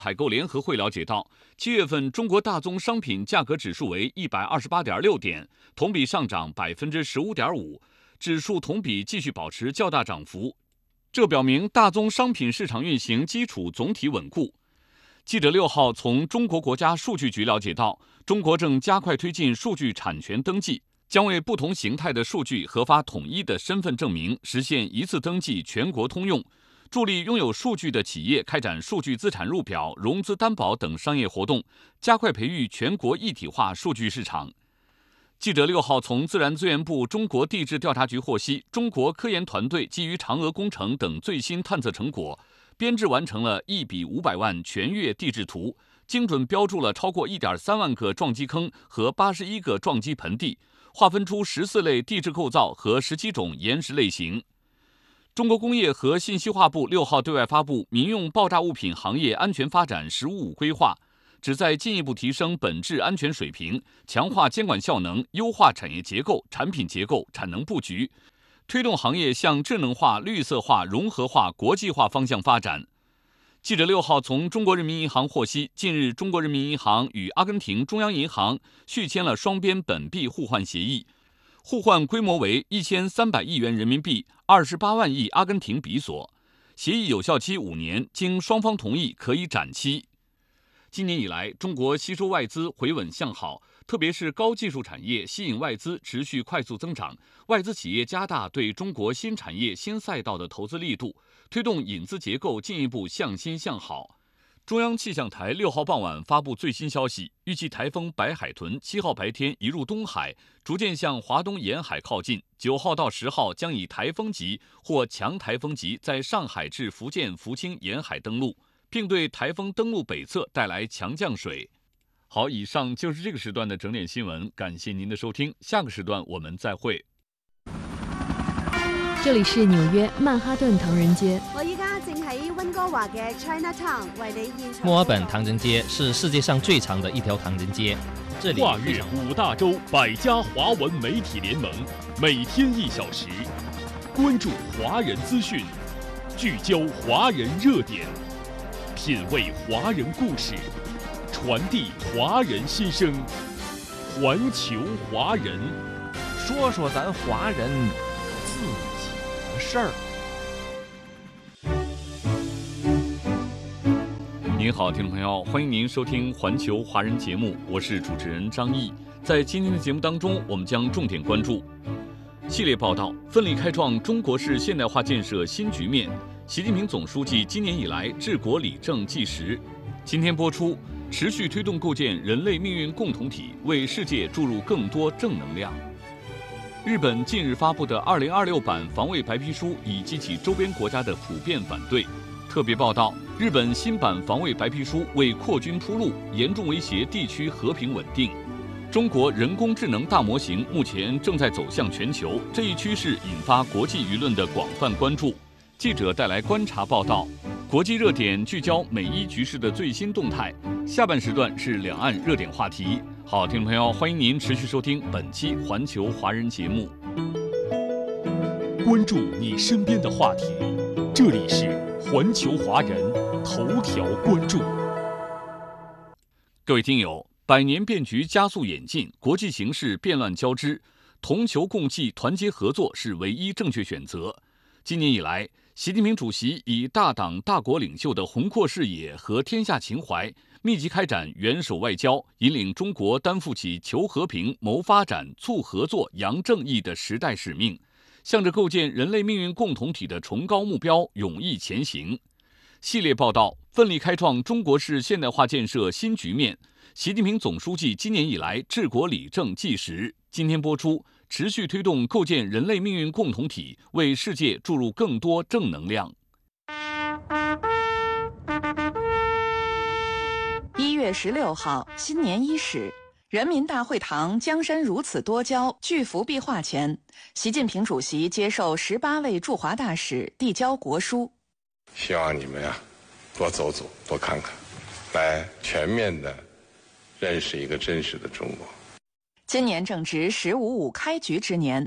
采购联合会了解到，7月份中国大宗商品价格指数为128.6点，同比上涨15.5%，指数同比继续保持较大涨幅，这表明大宗商品市场运行基础总体稳固。记者6号从中国国家数据局了解到，中国正加快推进数据产权登记，将为不同形态的数据核发统一的身份证明，实现一次登记全国通用。助力拥有数据的企业开展数据资产入表、融资担保等商业活动，加快培育全国一体化数据市场。记者6号从自然资源部中国地质调查局获悉，中国科研团队基于嫦娥工程等最新探测成果，编制完成了1比500万全月地质图，精准标注了超过1.3万个撞击坑和81个撞击盆地，划分出14类地质构造和17种岩石类型。中国工业和信息化部6号对外发布《民用爆炸物品行业安全发展“十五五”规划》，旨在进一步提升本质安全水平，强化监管效能，优化产业结构、产品结构、产能布局，推动行业向智能化、绿色化、融合化、国际化方向发展。记者6号从中国人民银行获悉，近日中国人民银行与阿根廷中央银行续签了双边本币互换协议，互换规模为1300亿元人民币，28万亿阿根廷比索。协议有效期5年，经双方同意可以展期。今年以来，中国吸收外资回稳向好，特别是高技术产业吸引外资持续快速增长，外资企业加大对中国新产业新赛道的投资力度，推动引资结构进一步向新向好。中央气象台6号傍晚发布最新消息，预计台风白海豚7号白天移入东海，逐渐向华东沿海靠近，9号到10号将以台风级或强台风级在上海至福建福清沿海登陆，并对台风登陆北侧带来强降水。好，以上就是这个时段的整点新闻，感谢您的收听，下个时段我们再会。 这里是紐約曼哈頓唐人街。 我依家正喺溫哥華嘅 Chinatown 為你現場。 墨爾本唐人街是世界上最長的一條唐人街，這裡跨越5大洲100家華文媒體聯盟，每天1小時，關注華人資訊，聚焦華人熱點，品味華人故事，傳遞華人心聲，環球華人， 說說咱華人自己的事兒。 您好，听众朋友，欢迎您收听环球华人节目，我是主持人张毅。在今天的节目当中，我们将重点关注系列报道：奋力开创中国式现代化建设新局面，习近平总书记今年以来治国理政纪实。今天播出，持续推动构建人类命运共同体，为世界注入更多正能量。日本近日发布的2026版防卫白皮书已激起周边国家的普遍反对。特别报道，日本新版防卫白皮书为扩军铺路，严重威胁地区和平稳定。中国人工智能大模型目前正在走向全球，这一趋势引发国际舆论的广泛关注。记者带来观察报道，国际热点聚焦美伊局势的最新动态。下半时段是两岸热点话题。好，听众朋友，欢迎您持续收听本期环球华人节目， 关注你身边的话题，这里是环球华人头条关注。 各位听友，百年变局加速演进，国际形势变乱交织，同求共济、团结合作是唯一正确选择。今年以来，习近平主席以大党大国领袖的宏阔视野和天下情怀，密集开展元首外交，引领中国担负起求和平、谋发展、促合作、扬正义的时代使命，向着构建人类命运共同体的崇高目标勇毅前行。系列报道：奋力开创中国式现代化建设新局面，习近平总书记今年以来治国理政纪实。今天播出，持续推动构建人类命运共同体，为世界注入更多正能量。 1月16号，新年伊始，人民大会堂江山如此多娇巨幅壁画前，习近平主席接受18位驻华大使递交国书。 希望你们多走走，多看看，来全面的认识一个真实的中国。 今年正值“十五五”开局之年，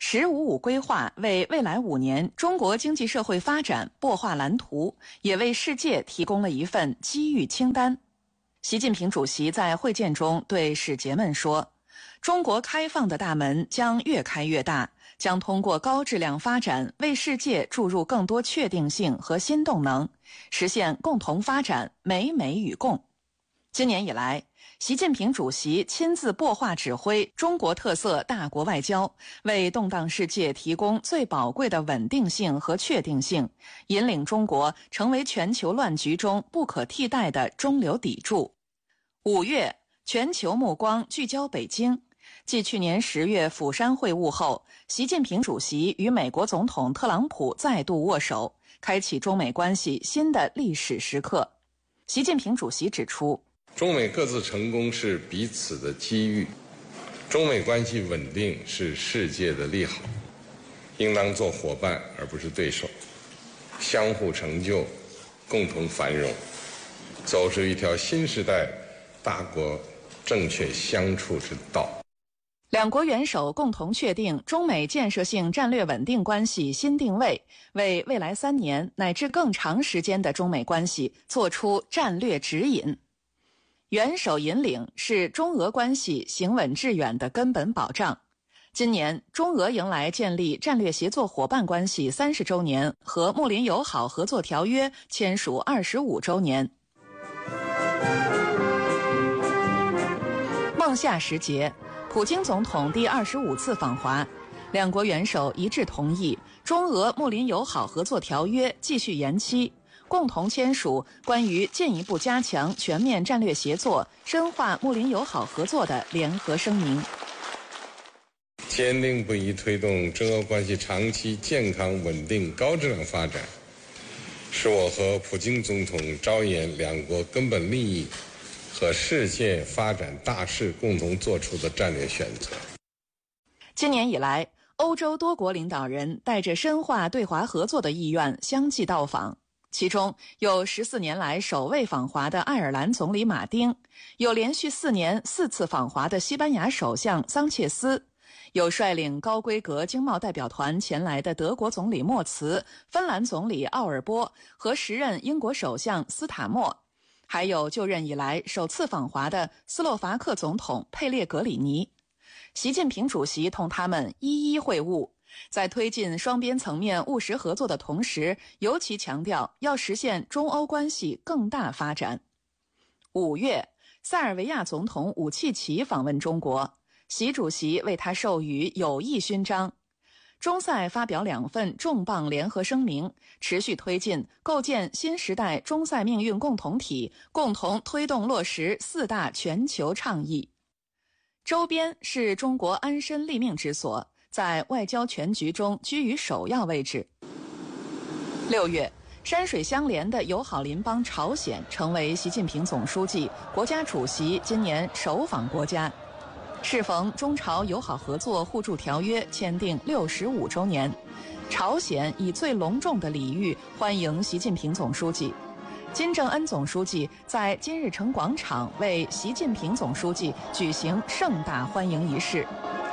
“十五五”规划为未来5年中国经济社会发展擘画蓝图，也为世界提供了一份机遇清单。习近平主席在会见中对使节们说，中国开放的大门将越开越大，将通过高质量发展为世界注入更多确定性和新动能，实现共同发展、美美与共。今年以来，习近平主席亲自擘画指挥中国特色大国外交，为动荡世界提供最宝贵的稳定性和确定性，引领中国成为全球乱局中不可替代的中流砥柱。5月，全球目光聚焦北京。继去年10月釜山会晤后，习近平主席与美国总统特朗普再度握手，开启中美关系新的历史时刻。习近平主席指出， 中美各自成功是彼此的机遇，中美关系稳定是世界的利好，应当做伙伴而不是对手，相互成就，共同繁荣，走出一条新时代大国正确相处之道。 两国元首共同确定中美建设性战略稳定关系新定位，为未来3年乃至更长时间的中美关系作出战略指引。元首引领是中俄关系行稳致远的根本保障。今年，中俄迎来建立战略协作伙伴关系30周年和睦邻友好合作条约签署25周年。孟夏时节，普京总统第25次访华，两国元首一致同意中俄睦邻友好合作条约继续延期，共同签署关于进一步加强全面战略协作、深化睦邻友好合作的联合声明。 坚定不移推动中俄关系长期健康稳定高质量发展，是我和普京总统着眼两国根本利益和世界发展大势共同做出的战略选择。 今年以来，欧洲多国领导人带着深化对华合作的意愿相继到访，其中有14年来首位访华的爱尔兰总理马丁，有连续4年4次访华的西班牙首相桑切斯，有率领高规格经贸代表团前来的德国总理莫茨、芬兰总理奥尔波和时任英国首相斯塔默，还有就任以来首次访华的斯洛伐克总统佩列格里尼。习近平主席同他们一一会晤，在推进双边层面务实合作的同时，尤其强调要实现中欧关系更大发展。5月，塞尔维亚总统武契奇访问中国，习主席为他授予友谊勋章。中塞发表2份重磅联合声明，持续推进构建新时代中塞命运共同体，共同推动落实4大全球倡议。周边是中国安身立命之所，在外交全局中居于首要位置。6月，山水相连的友好邻邦朝鲜成为习近平总书记、国家主席今年首访国家。适逢中朝友好合作互助条约签订65周年，朝鲜以最隆重的礼遇欢迎习近平总书记。金正恩总书记在金日成广场为习近平总书记举行盛大欢迎仪式。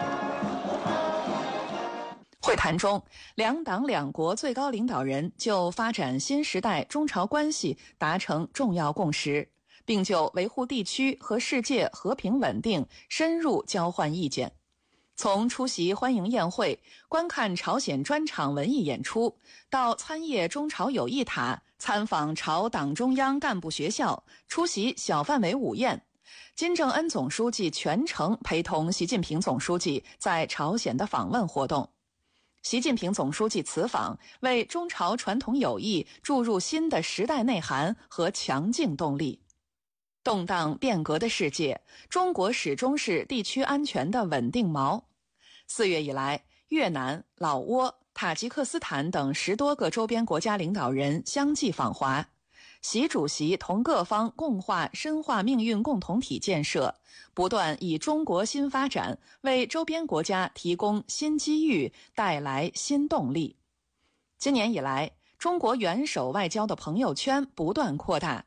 会谈中，两党两国最高领导人就发展新时代中朝关系达成重要共识，并就维护地区和世界和平稳定深入交换意见。从出席欢迎宴会、观看朝鲜专场文艺演出，到参谒中朝友谊塔、参访朝党中央干部学校、出席小范围午宴，金正恩总书记全程陪同习近平总书记在朝鲜的访问活动。习近平总书记此访为中朝传统友谊注入新的时代内涵和强劲动力。动荡变革的世界，中国始终是地区安全的稳定锚。4月以来，越南、老挝、塔吉克斯坦等10多个周边国家领导人相继访华。习主席同各方共话深化命运共同体建设，不断以中国新发展为周边国家提供新机遇，带来新动力。今年以来，中国元首外交的朋友圈不断扩大。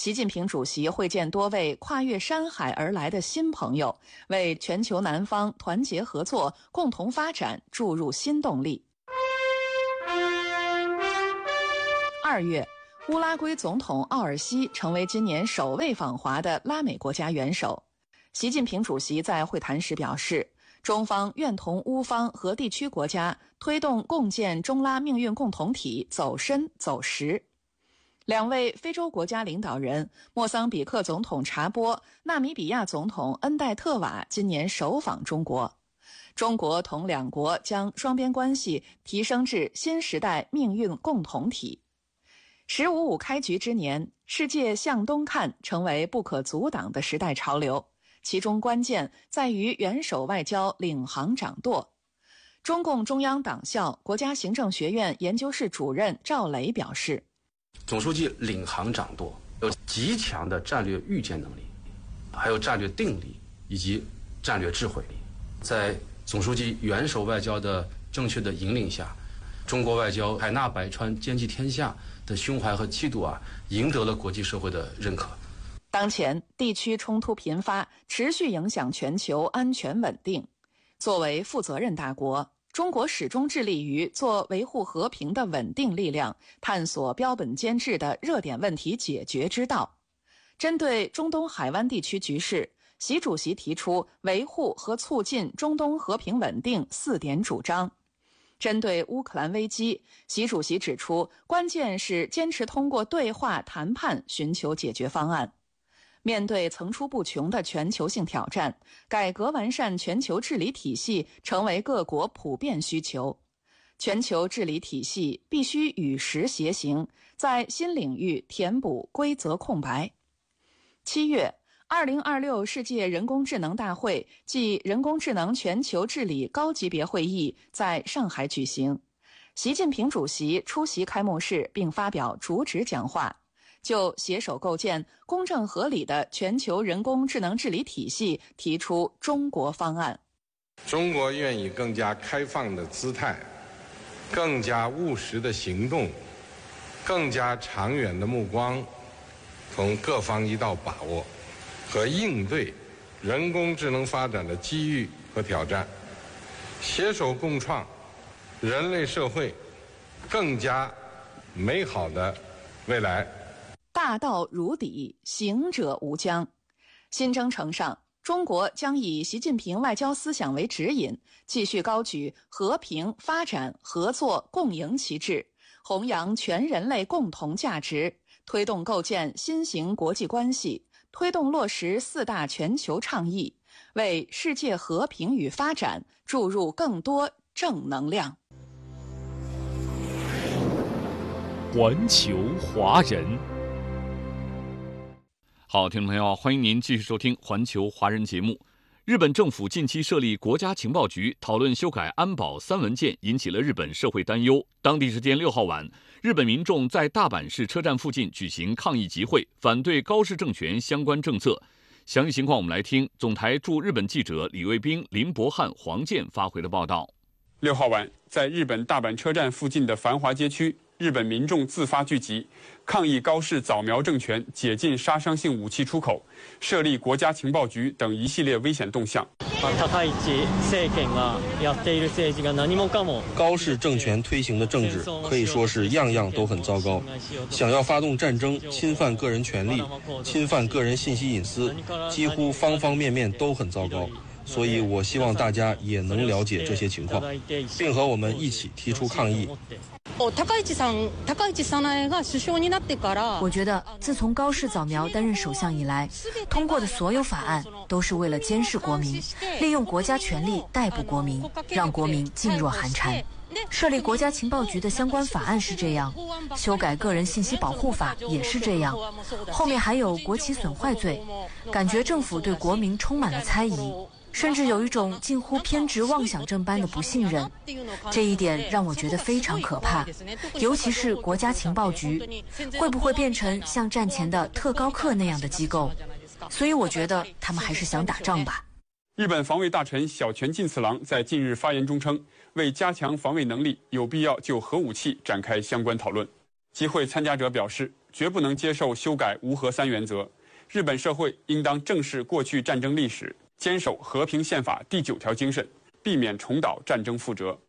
习近平主席会见多位跨越山海而来的新朋友，为全球南方团结合作、共同发展注入新动力。2月，乌拉圭总统奥尔西成为今年首位访华的拉美国家元首。习近平主席在会谈时表示，中方愿同乌方和地区国家推动共建中拉命运共同体走深走实。2位非洲国家领导人，莫桑比克总统查波、纳米比亚总统恩戴特瓦今年首访中国。中国同两国将双边关系提升至新时代命运共同体。“15+5”开局之年，世界向东看成为不可阻挡的时代潮流，其中关键在于元首外交领航掌舵。中共中央党校国家行政学院研究室主任赵磊表示， 总书记领航掌舵，有极强的战略预见能力，还有战略定力以及战略智慧力。在总书记元首外交的正确的引领下，中国外交海纳百川、兼济天下的胸怀和气度赢得了国际社会的认可。 当前地区冲突频发，持续影响全球安全稳定。作为负责任大国，中国始终致力于做维护和平的稳定力量，探索标本兼治的热点问题解决之道。针对中东海湾地区局势，习主席提出维护和促进中东和平稳定4点主张。针对乌克兰危机，习主席指出，关键是坚持通过对话谈判寻求解决方案。面对层出不穷的全球性挑战，改革完善全球治理体系成为各国普遍需求。全球治理体系必须与时偕行，在新领域填补规则空白。7月，2026世界人工智能大会暨人工智能全球治理高级别会议在上海举行，习近平主席出席开幕式并发表主旨讲话，就携手构建公正合理的全球人工智能治理体系提出中国方案。 中国愿以更加开放的姿态、更加务实的行动、更加长远的目光，从各方一道把握和应对人工智能发展的机遇和挑战，携手共创人类社会更加美好的未来。 大道如砥，行者无疆。新征程上，中国将以习近平外交思想为指引，继续高举和平、发展、合作、共赢旗帜，弘扬全人类共同价值，推动构建新型国际关系，推动落实4大全球倡议，为世界和平与发展注入更多正能量。 环球华人。 好，听众朋友，欢迎您继续收听环球华人节目。日本政府近期设立国家情报局，讨论修改安保3文件，引起了日本社会担忧。当地时间6号晚，日本民众在大阪市车站附近举行抗议集会，反对高市政权相关政策。详细情况我们来听总台驻日本记者李卫兵、林伯汉、黄健发回的报道。 6号晚，在日本大阪车站附近的繁华街区，日本民众自发聚集，抗议高市早苗政权解禁杀伤性武器出口、设立国家情报局等一系列危险动向。 高市政权推行的政治可以说是样样都很糟糕，想要发动战争、侵犯个人权利、侵犯个人信息隐私，几乎方方面面都很糟糕。所以我希望大家也能了解这些情况，并和我们一起提出抗议。 我觉得自从高市早苗担任首相以来，通过的所有法案都是为了监视国民，利用国家权力逮捕国民，让国民噤若寒蝉。设立国家情报局的相关法案是这样，修改个人信息保护法也是这样，后面还有国旗损坏罪，感觉政府对国民充满了猜疑，甚至有一种近乎偏执妄想症般的不信任，这一点让我觉得非常可怕。尤其是国家情报局，会不会变成像战前的特高课那样的机构？所以我觉得他们还是想打仗吧。 日本防卫大臣小泉进次郎在近日发言中称，为加强防卫能力，有必要就核武器展开相关讨论。集会参加者表示， 绝不能接受修改无核三原则。日本社会应当正视过去战争历史，坚守和平宪法第9条精神，避免重蹈战争覆辙。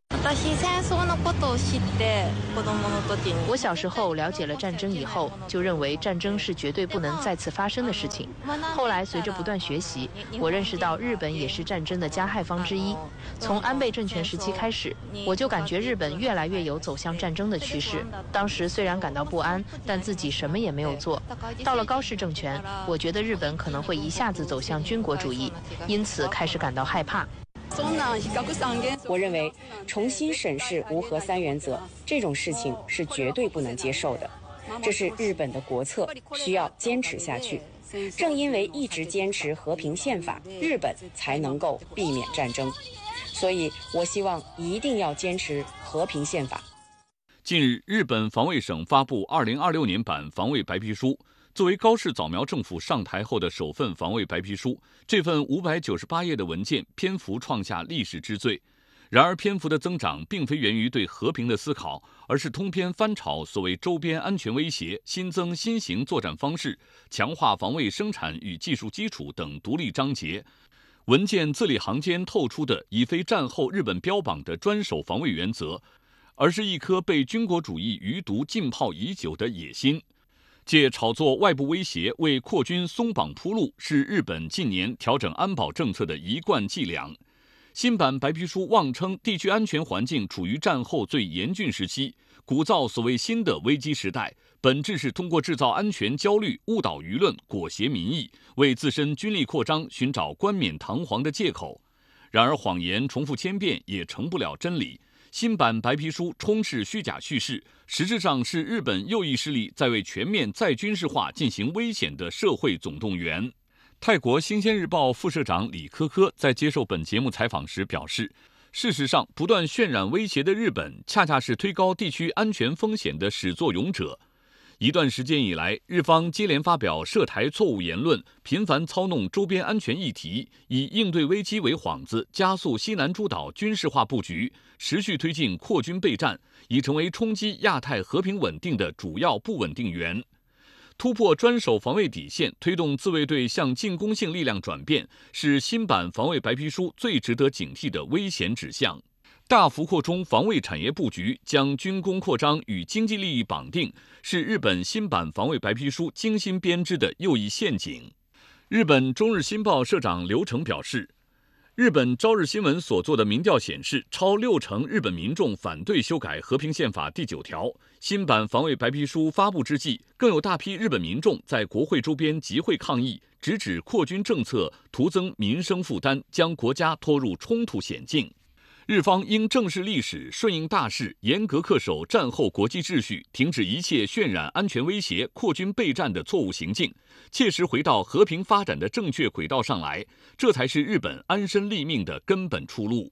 我小时候了解了战争以后，就认为战争是绝对不能再次发生的事情。后来随着不断学习，我认识到日本也是战争的加害方之一。从安倍政权时期开始，我就感觉日本越来越有走向战争的趋势。当时虽然感到不安，但自己什么也没有做。到了高市政权，我觉得日本可能会一下子走向军国主义，因此开始感到害怕。 我认为重新审视无核三原则这种事情是绝对不能接受的，这是日本的国策，需要坚持下去。正因为一直坚持和平宪法，日本才能够避免战争。所以我希望一定要坚持和平宪法。 近日，日本防卫省发布2026年版防卫白皮书。作为高市早苗政府上台后的首份防卫白皮书，这份598页的文件篇幅创下历史之最。然而，篇幅的增长并非源于对和平的思考，而是通篇翻炒所谓周边安全威胁、新增新型作战方式、强化防卫生产与技术基础等独立章节。文件字里行间透出的已非战后日本标榜的专守防卫原则，而是一颗被军国主义余毒浸泡已久的野心。借炒作外部威胁为扩军松绑铺路，是日本近年调整安保政策的一贯伎俩。新版白皮书妄称地区安全环境处于战后最严峻时期，鼓噪所谓新的危机时代，本质是通过制造安全焦虑、误导舆论、裹挟民意，为自身军力扩张寻找冠冕堂皇的借口。然而，谎言重复千遍也成不了真理。新版白皮书充斥虚假叙事，实质上是日本右翼势力在为全面再军事化进行危险的社会总动员。泰国《新鲜日报》副社长李科科在接受本节目采访时表示，事实上，不断渲染威胁的日本，恰恰是推高地区安全风险的始作俑者。一段时间以来，日方接连发表涉台错误言论，频繁操弄周边安全议题，以应对危机为幌子，加速西南诸岛军事化布局，持续推进扩军备战，已成为冲击亚太和平稳定的主要不稳定源。突破专守防卫底线，推动自卫队向进攻性力量转变，是新版防卫白皮书最值得警惕的危险指向。大幅扩充防卫产业布局，将军工扩张与经济利益绑定，是日本新版防卫白皮书精心编织的右翼陷阱。日本中日新报社长刘成表示，日本朝日新闻所做的民调显示，超60%日本民众反对修改和平宪法第9条。新版防卫白皮书发布之际，更有大批日本民众在国会周边集会抗议，直指扩军政策徒增民生负担，将国家拖入冲突险境。日方应正视历史，顺应大势，严格恪守战后国际秩序，停止一切渲染安全威胁、扩军备战的错误行径，切实回到和平发展的正确轨道上来，这才是日本安身立命的根本出路。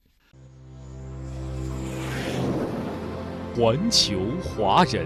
环球华人，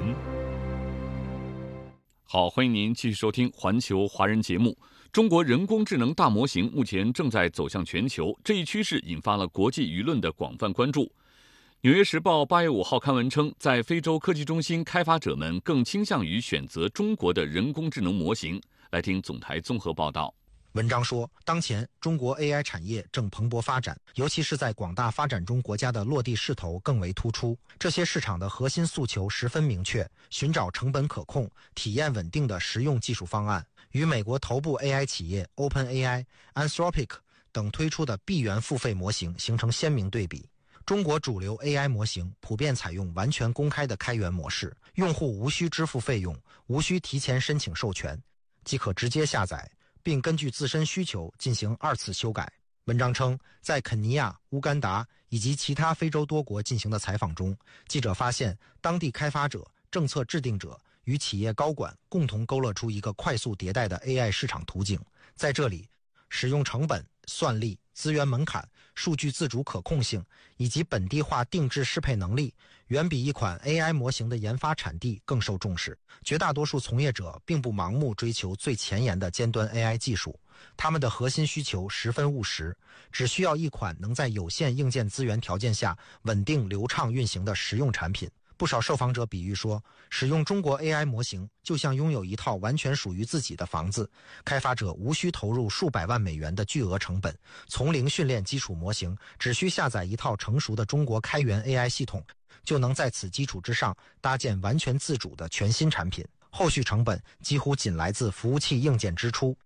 好，欢迎您继续收听环球华人节目。中国人工智能大模型目前正在走向全球，这一趋势引发了国际舆论的广泛关注。纽约时报8月5号刊文称，在非洲科技中心，开发者们更倾向于选择中国的人工智能模型。来听总台综合报道。 文章说，当前中国 AI 产业正蓬勃发展，尤其是在广大发展中国家的落地势头更为突出。这些市场的核心诉求十分明确，寻找成本可控、体验稳定的实用技术方案，与美国头部 AI 企业 OpenAI、Anthropic 等推出的闭源付费模型形成鲜明对比。中国主流 AI 模型普遍采用完全公开的开源模式，用户无需支付费用，无需提前申请授权，即可直接下载，并根据自身需求进行2次修改。文章称，在肯尼亚、乌干达以及其他非洲多国进行的采访中，记者发现当地开发者、政策制定者与企业高管共同勾勒出一个快速迭代的 AI 市场途径。在这里，使用成本、算力、资源门槛、数据自主可控性以及本地化定制适配能力，远比一款 AI 模型的研发产地更受重视。绝大多数从业者并不盲目追求最前沿的尖端 AI 技术，他们的核心需求十分务实，只需要一款能在有限硬件资源条件下稳定流畅运行的实用产品。 不少受访者比喻说，使用中国 AI 模型就像拥有一套完全属于自己的房子，开发者无需投入数百万美元的巨额成本，从零训练基础模型，只需下载一套成熟的中国开源 AI 系统，就能在此基础之上搭建完全自主的全新产品。后续成本几乎仅来自服务器硬件支出。